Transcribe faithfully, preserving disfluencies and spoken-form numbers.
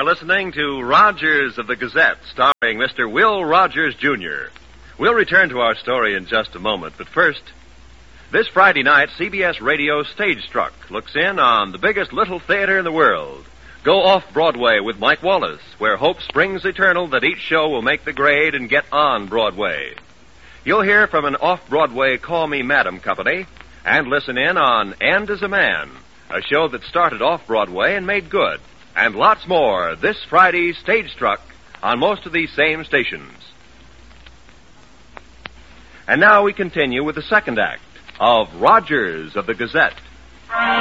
are listening to Rogers of the Gazette, starring Mister Will Rogers, Junior We'll return to our story in just a moment, but first, this Friday night, C B S Radio Stage Struck looks in on the biggest little theater in the world. Go off-Broadway with Mike Wallace, where hope springs eternal that each show will make the grade and get on Broadway. You'll hear from an off-Broadway Call Me Madam company, and listen in on End as a Man, a show that started off-Broadway and made good, and lots more this Friday Stage Struck on most of these same stations. And now we continue with the second act of Rogers of the Gazette.